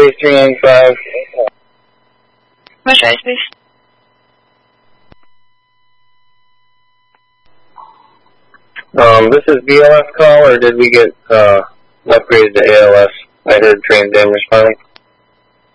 base 395. Roger, ice base. This is BLS call, or did we get upgraded to ALS? I heard Trans Am responding.